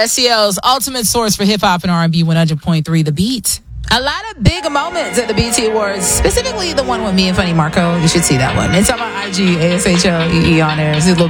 SCL's ultimate source for hip hop and R&B 100.3 The Beat. A lot of big moments at the BET Awards, specifically the one with me and Funny Marco. You should see that one. It's on my IG, ASHLEE on there. It's a little